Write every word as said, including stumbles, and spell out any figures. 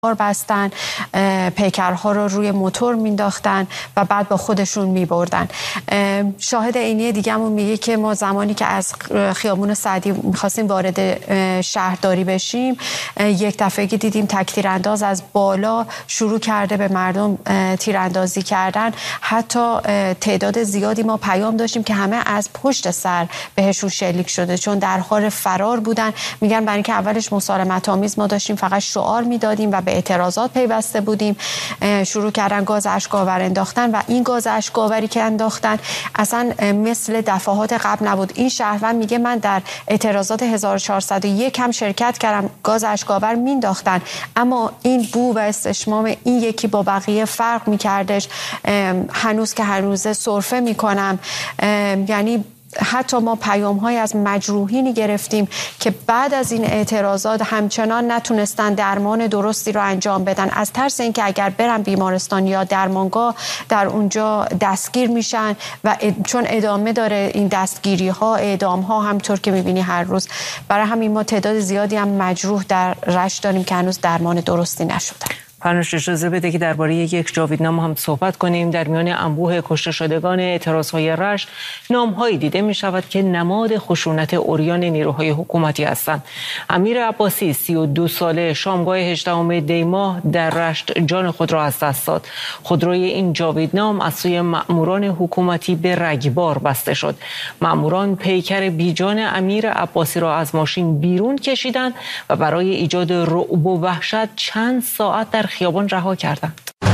بستن، پیکرها رو روی موتور مینداختن و بعد با خودشون میبردن. شاهد عینی دیگه‌مون میگه که ما زمانی که از خیابون سعدی میخواستیم وارد شهرداری بشیم، یک دفعه که دیدیم تک تیرانداز از بالا شروع کرده به مردم تیراندازی کردن. حتی تعداد زیادی ما پیام داشتیم که همه از پشت سر بهشون شلیک شده، چون در حال فرار بودن. میگن برای اینکه اولش مسالمت آمیز ما داشتیم فقط شعار میدادیم و به اعتراضات پیوسته بودیم، شروع کردن گاز اشک‌آور انداختن و این گاز اشک‌آوری که انداختن اصلا مثل دفعات قبل نبود. این شهروند میگه من در اعتراضات هزار و چهارصد و یک هم شرکت کردم، گاز اشک‌آور مینداختن، اما این بو و استشمام این یکی با بقیه فرق میکردش. هنوز که هنوزه سرفه میکنم. یعنی حتی ما پیام‌های از مجروحینی گرفتیم که بعد از این اعتراضات همچنان نتونستن درمان درستی رو انجام بدن، از ترس اینکه اگر برن بیمارستان یا درمانگاه در اونجا دستگیر میشن و چون ادامه داره این دستگیری ها، اعدام ها همطور که میبینی هر روز. برای همین ما تعداد زیادی هم مجروح در رشت داریم که هنوز درمان درستی نشدن. فرنوش اجازه بده که درباره یک جاویدنام هم صحبت کنیم. در میان انبوه کشته شدگان اعتراضهای رشت نام‌هایی دیده می شود که نماد خشونت عریان نیروهای حکومتی هستند. امیر عباسی سی و دو ساله شامگاه هجدهم دی ماه در رشت جان خود را از دست داد. خودروی این جاویدنام از سوی مأموران حکومتی به رگبار بسته شد. مأموران پیکر بیجان امیر عباسی را از ماشین بیرون کشیدند و برای ایجاد رعب و وحشت چند ساعت در خیابان رها کردند.